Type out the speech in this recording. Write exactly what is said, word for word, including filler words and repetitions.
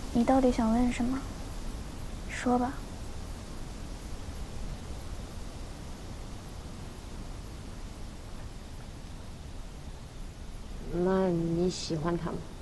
你到底想问什么？说吧。 那你喜欢他吗？